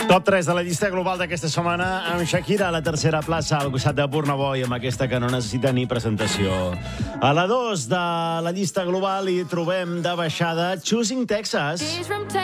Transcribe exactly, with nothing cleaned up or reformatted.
Top tres de la llista global d'aquesta setmana amb Shakira a la tercera plaça al costat de Burna Boy, amb aquesta que no necessita ni presentació. A la dos de la llista global hi trobem de baixada Choosing Texas.